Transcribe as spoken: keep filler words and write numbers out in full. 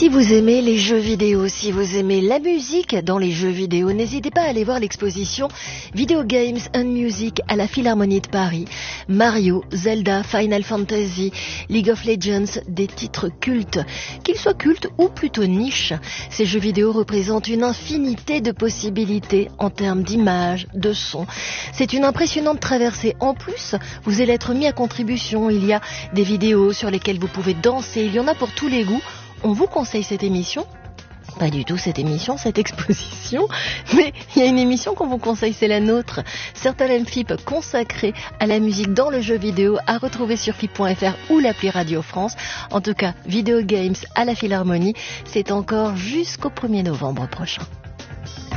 Si vous aimez les jeux vidéo, si vous aimez la musique dans les jeux vidéo, n'hésitez pas à aller voir l'exposition Video Games and Music à la Philharmonie de Paris. Mario, Zelda, Final Fantasy, League of Legends, des titres cultes. Qu'ils soient cultes ou plutôt niche, ces jeux vidéo représentent une infinité de possibilités en termes d'images, de sons. C'est une impressionnante traversée. En plus, vous allez être mis à contribution. Il y a des vidéos sur lesquelles vous pouvez danser. Il y en a pour tous les goûts. On vous conseille cette émission. Pas du tout cette émission, cette exposition, mais il y a une émission qu'on vous conseille, c'est la nôtre. Certain M F I P consacrée à la musique dans le jeu vidéo, à retrouver sur F I P point F R ou l'appli Radio France. En tout cas, Video Games à la Philharmonie, c'est encore jusqu'au premier novembre prochain.